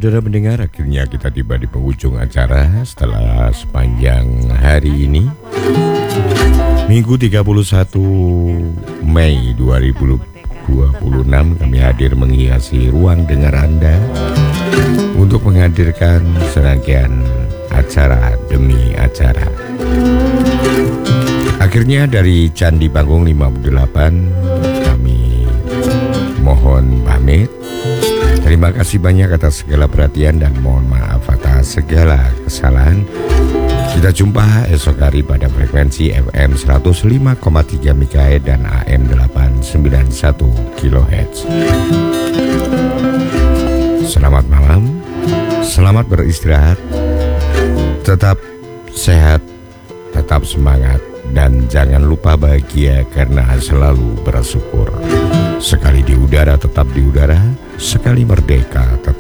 Saudara mendengar, akhirnya kita tiba di penghujung acara setelah sepanjang hari ini. Minggu 31 Mei 2026 kami hadir menghiasi ruang dengar Anda untuk menghadirkan serangkaian acara demi acara. Akhirnya dari Candi Panggung 58 kami mohon pamit. Terima kasih banyak atas segala perhatian dan mohon maaf atas segala kesalahan. Kita jumpa esok hari pada frekuensi FM 105,3 MHz dan AM 891 kHz. Selamat malam, selamat beristirahat, tetap sehat, tetap semangat, dan jangan lupa bahagia karena selalu bersyukur. Sekali di udara tetap di udara, sekali merdeka tetap